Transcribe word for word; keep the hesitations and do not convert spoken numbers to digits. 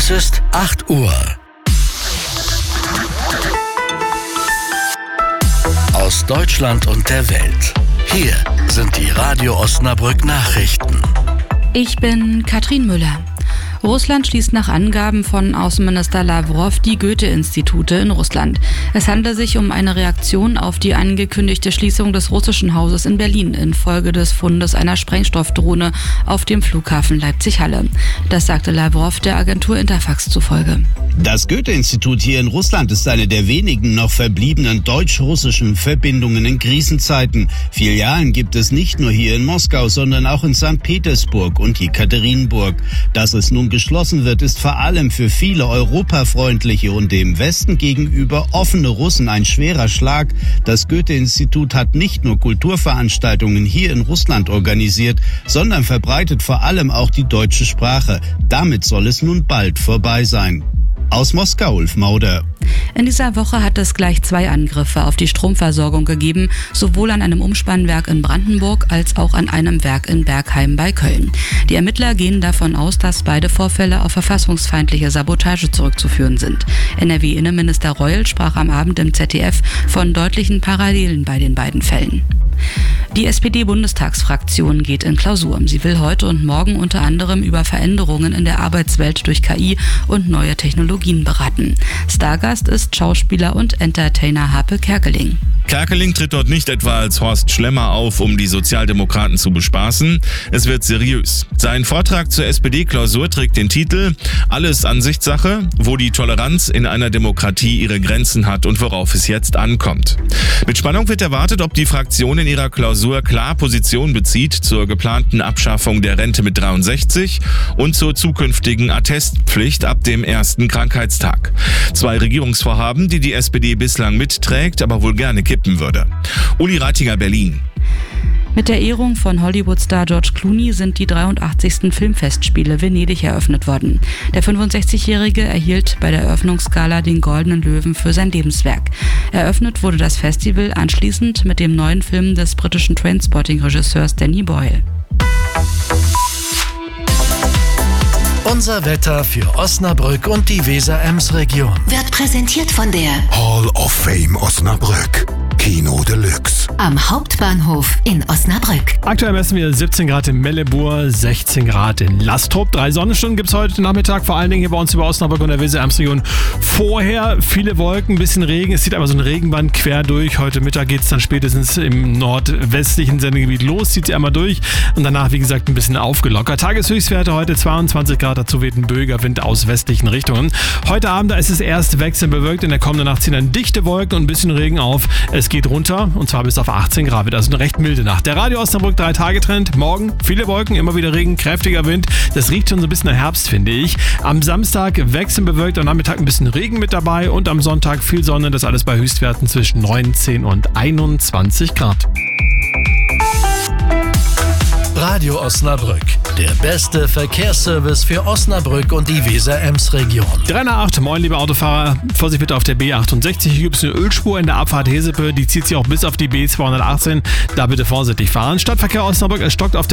Es ist acht Uhr. Aus Deutschland und der Welt. Hier sind die Radio Osnabrück Nachrichten. Ich bin Katrin Müller. Russland schließt nach Angaben von Außenminister Lavrov die Goethe-Institute in Russland. Es handelt sich um eine Reaktion auf die angekündigte Schließung des russischen Hauses in Berlin infolge des Fundes einer Sprengstoffdrohne auf dem Flughafen Leipzig-Halle. Das sagte Lavrov der Agentur Interfax zufolge. Das Goethe-Institut hier in Russland ist eine der wenigen noch verbliebenen deutsch-russischen Verbindungen in Krisenzeiten. Filialen gibt es nicht nur hier in Moskau, sondern auch in Sankt Petersburg und Jekaterinburg. Dass es nun geschlossen wird, ist vor allem für viele europafreundliche und dem Westen gegenüber offene Russen ein schwerer Schlag. Das Goethe-Institut hat nicht nur Kulturveranstaltungen hier in Russland organisiert, sondern verbreitet vor allem auch die deutsche Sprache. Damit soll es nun bald vorbei sein. Aus Moskau, Ulf Mauder. In dieser Woche hat es gleich zwei Angriffe auf die Stromversorgung gegeben, sowohl an einem Umspannwerk in Brandenburg als auch an einem Werk in Bergheim bei Köln. Die Ermittler gehen davon aus, dass beide Vorfälle auf verfassungsfeindliche Sabotage zurückzuführen sind. N R W-Innenminister Reul sprach am Abend im Z D F von deutlichen Parallelen bei den beiden Fällen. Die S P D-Bundestagsfraktion geht in Klausur. Sie will heute und morgen unter anderem über Veränderungen in der Arbeitswelt durch K I und neue Technologien beraten. Stargast ist Schauspieler und Entertainer Harpe Kerkeling. Kerkeling tritt dort nicht etwa als Horst Schlemmer auf, um die Sozialdemokraten zu bespaßen. Es wird seriös. Sein Vortrag zur S P D-Klausur trägt den Titel »Alles Ansichtssache, wo die Toleranz in einer Demokratie ihre Grenzen hat und worauf es jetzt ankommt«. Mit Spannung wird erwartet, ob die Fraktion in ihrer Klausur klar Position bezieht zur geplanten Abschaffung der Rente mit dreiundsechzig und zur zukünftigen Attestpflicht ab dem ersten Krankheitstag. Zwei Regierungsvorhaben, die die S P D bislang mitträgt, aber wohl gerne kippen würde. Uli Reitinger, Berlin. Mit der Ehrung von Hollywood-Star George Clooney sind die dreiundachtzigsten Filmfestspiele Venedig eröffnet worden. Der fünfundsechzigjährige erhielt bei der Eröffnungsgala den Goldenen Löwen für sein Lebenswerk. Eröffnet wurde das Festival anschließend mit dem neuen Film des britischen Trainspotting-Regisseurs Danny Boyle. Unser Wetter für Osnabrück und die Weser-Ems-Region Wird präsentiert von der Hall of Fame Osnabrück. Kino Deluxe. am Hauptbahnhof in Osnabrück. Aktuell messen wir siebzehn Grad in Mellebur, sechzehn Grad in Lastrop. Drei Sonnenstunden gibt es heute Nachmittag, vor allen Dingen hier bei uns über Osnabrück und der Weser-Ems-Region. Vorher viele Wolken, ein bisschen Regen. Es zieht einfach so ein Regenband quer durch. Heute Mittag geht es dann spätestens im nordwestlichen Sendegebiet los, zieht sie einmal durch und danach, wie gesagt, ein bisschen aufgelockert. Tageshöchstwerte heute zweiundzwanzig Grad, dazu weht ein böiger Wind aus westlichen Richtungen. Heute Abend, da ist es erst wechselnd bewölkt, in der kommenden Nacht ziehen dann dichte Wolken und ein bisschen Regen auf. Es geht runter und zwar bis auf achtzehn Grad, wird also eine recht milde Nacht. Der Radio Osnabrück drei Tage Trend, morgen viele Wolken, immer wieder Regen, kräftiger Wind. Das riecht schon so ein bisschen nach Herbst, finde ich. Am Samstag wechselnd bewölkt, am Nachmittag ein bisschen Regen mit dabei und am Sonntag viel Sonne, das alles bei Höchstwerten zwischen neunzehn und einundzwanzig Grad. Radio Osnabrück, der beste Verkehrsservice für Osnabrück und die Weser-Ems-Region. drei nach acht, moin liebe Autofahrer, Vorsicht bitte auf der B achtundsechzig, hier gibt es eine Ölspur in der Abfahrt Hesepe, die zieht sich auch bis auf die B zweihundertachtzehn, da bitte vorsichtig fahren. Stadtverkehr Osnabrück, es stockt auf der